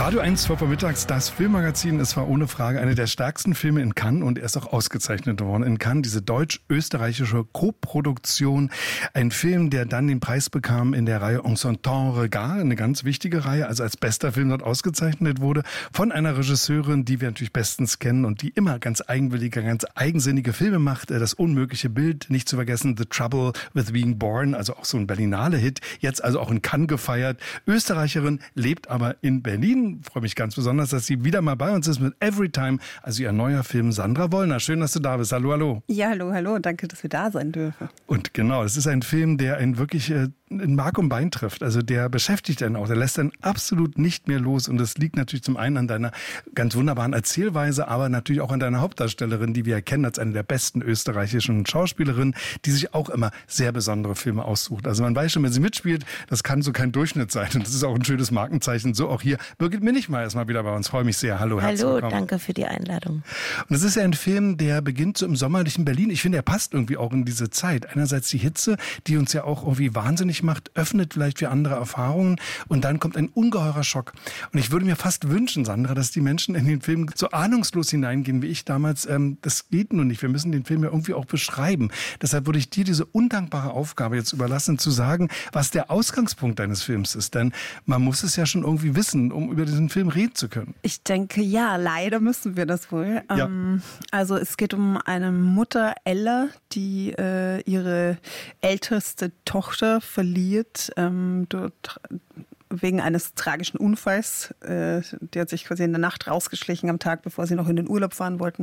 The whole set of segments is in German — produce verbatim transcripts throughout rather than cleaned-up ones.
Radio eins, zwölf Uhr mittags, das Filmmagazin. Es war ohne Frage einer der stärksten Filme in Cannes und er ist auch ausgezeichnet worden in Cannes. Diese deutsch-österreichische Koproduktion. Ein Film, der dann den Preis bekam in der Reihe En son temps regard, eine ganz wichtige Reihe, also als bester Film dort ausgezeichnet wurde, von einer Regisseurin, die wir natürlich bestens kennen und die immer ganz eigenwillige, ganz eigensinnige Filme macht. Das unmögliche Bild, nicht zu vergessen, The Trouble with Being Born, also auch so ein Berlinale-Hit, jetzt also auch in Cannes gefeiert. Österreicherin, lebt aber in Berlin. Ich freue mich ganz besonders, dass sie wieder mal bei uns ist mit Everytime, also ihr neuer Film. Sandra Wollner, schön, dass du da bist. Hallo, hallo. Ja, hallo, hallo. Danke, dass wir da sein dürfen. Und genau, es ist ein Film, der einen wirklich äh, in Mark und Bein trifft. Also der beschäftigt einen auch, der lässt einen absolut nicht mehr los. Und das liegt natürlich zum einen an deiner ganz wunderbaren Erzählweise, aber natürlich auch an deiner Hauptdarstellerin, die wir erkennen als eine der besten österreichischen Schauspielerinnen, die sich auch immer sehr besondere Filme aussucht. Also man weiß schon, wenn sie mitspielt, das kann so kein Durchschnitt sein. Und das ist auch ein schönes Markenzeichen. So auch hier. Birgit Minichmayr ist mal wieder bei uns. Freue mich sehr. Hallo, herzlich Hallo, willkommen. danke für die Einladung. Und es ist ja ein Film, der beginnt so im sommerlichen Berlin. Ich finde, er passt irgendwie auch in diese Zeit. Einerseits die Hitze, die uns ja auch irgendwie wahnsinnig macht, öffnet vielleicht für andere Erfahrungen und dann kommt ein ungeheurer Schock. Und ich würde mir fast wünschen, Sandra, dass die Menschen in den Film so ahnungslos hineingehen wie ich damals. Ähm, das geht nur nicht. Wir müssen den Film ja irgendwie auch beschreiben. Deshalb würde ich dir diese undankbare Aufgabe jetzt überlassen, zu sagen, was der Ausgangspunkt deines Films ist. Denn man muss es ja schon irgendwie wissen, um über diesen Film reden zu können. Ich denke, ja, leider müssen wir das wohl. Ja. Ähm, also es geht um eine Mutter, Ella, die äh, ihre älteste Tochter verliert ähm, dort wegen eines tragischen Unfalls. Äh, die hat sich quasi in der Nacht rausgeschlichen am Tag, bevor sie noch in den Urlaub fahren wollten.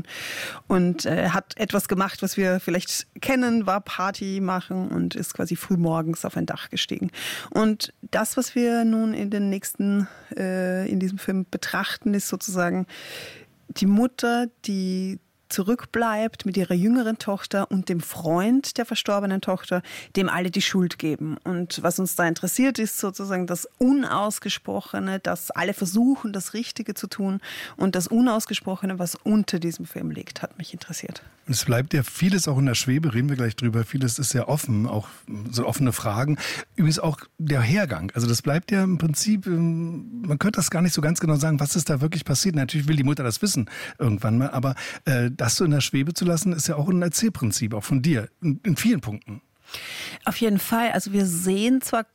Und äh, hat etwas gemacht, was wir vielleicht kennen, war Party machen und ist quasi frühmorgens auf ein Dach gestiegen. Und das, was wir nun in den nächsten, äh, in diesem Film betrachten, ist sozusagen die Mutter, die zurückbleibt mit ihrer jüngeren Tochter und dem Freund der verstorbenen Tochter, dem alle die Schuld geben. Und was uns da interessiert, ist sozusagen das Unausgesprochene, dass alle versuchen, das Richtige zu tun. Und das Unausgesprochene, was unter diesem Film liegt, hat mich interessiert. Es bleibt ja vieles auch in der Schwebe, reden wir gleich drüber. Vieles ist ja offen, auch so offene Fragen. Übrigens auch der Hergang. Also das bleibt ja im Prinzip, man könnte das gar nicht so ganz genau sagen, was ist da wirklich passiert. Natürlich will die Mutter das wissen irgendwann mal, aber äh, das so in der Schwebe zu lassen, ist ja auch ein Erzählprinzip, auch von dir, in, in vielen Punkten. Auf jeden Fall. Also wir sehen zwar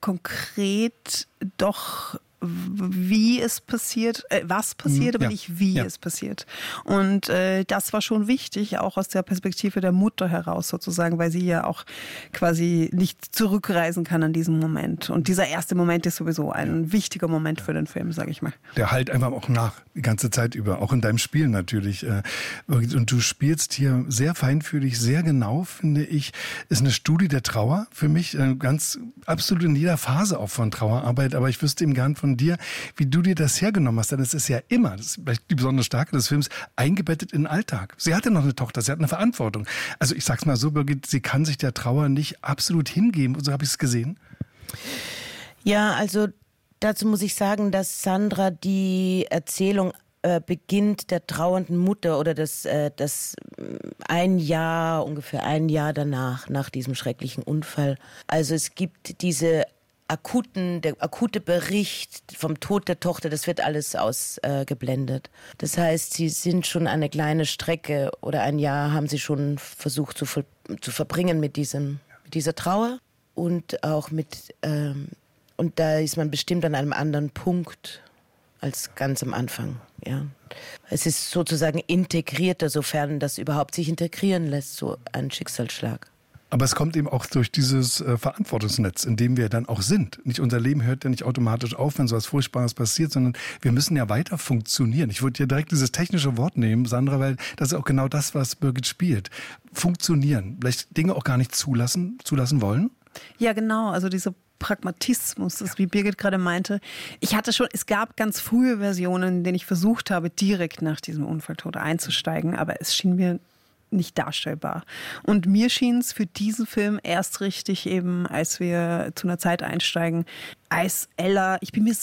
konkret doch, wie es passiert, äh, was passiert, aber ja. nicht wie ja. es passiert. Und äh, das war schon wichtig, auch aus der Perspektive der Mutter heraus sozusagen, weil sie ja auch quasi nicht zurückreisen kann an diesem Moment. Und dieser erste Moment ist sowieso ein ja. wichtiger Moment ja. für den Film, sage ich mal. Der halt einfach auch nach, die ganze Zeit über, auch in deinem Spiel natürlich. Und du spielst hier sehr feinfühlig, sehr genau, finde ich. Ist eine Studie der Trauer für mich, ganz absolut in jeder Phase auch von Trauerarbeit, aber ich wüsste eben gern von dir, wie du dir das hergenommen hast, denn es ist ja immer, das ist vielleicht die besondere Stärke des Films, eingebettet in den Alltag. Sie hatte noch eine Tochter, sie hat eine Verantwortung. Also ich sag's mal so, Birgit, sie kann sich der Trauer nicht absolut hingeben, so habe ich es gesehen. Ja, also dazu muss ich sagen, dass Sandra die Erzählung äh, beginnt der trauernden Mutter oder das, äh, das ein Jahr, ungefähr ein Jahr danach, nach diesem schrecklichen Unfall. Also es gibt diese akuten, der akute Bericht vom Tod der Tochter, das wird alles ausgeblendet. Äh, das heißt, sie sind schon eine kleine Strecke oder ein Jahr haben sie schon versucht zu, ver- zu verbringen mit diesem, mit dieser Trauer und auch mit, ähm, und da ist man bestimmt an einem anderen Punkt als ganz am Anfang. Ja. Es ist sozusagen integrierter, sofern das überhaupt sich integrieren lässt, so ein Schicksalsschlag. Aber es kommt eben auch durch dieses äh, Verantwortungsnetz, in dem wir dann auch sind. Nicht unser Leben hört ja nicht automatisch auf, wenn so was Furchtbares passiert, sondern wir müssen ja weiter funktionieren. Ich würde dir direkt dieses technische Wort nehmen, Sandra, weil das ist auch genau das, was Birgit spielt. Funktionieren. Vielleicht Dinge auch gar nicht zulassen, zulassen wollen? Ja, genau. Also dieser Pragmatismus, das wie Birgit gerade meinte. Ich hatte schon, es gab ganz frühe Versionen, in denen ich versucht habe, direkt nach diesem Unfalltod einzusteigen, aber es schien mir nicht darstellbar. Und mir schien es für diesen Film erst richtig eben, als wir zu einer Zeit einsteigen, als Ella, ich bin mir